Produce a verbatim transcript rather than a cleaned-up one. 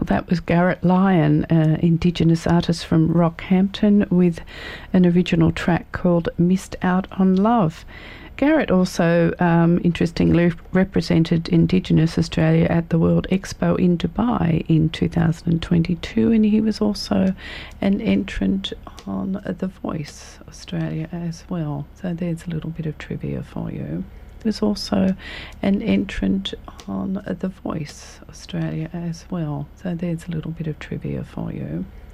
that was Garrett Lyon, uh, Indigenous artist from Rockhampton, with an original track called Missed Out on Love. Garrett also, um, interestingly, represented Indigenous Australia at the World Expo in Dubai in two thousand twenty-two, and he was also an entrant on The Voice Australia as well. So there's a little bit of trivia for you. He was also an entrant on The Voice Australia as well. So there's a little bit of trivia for you.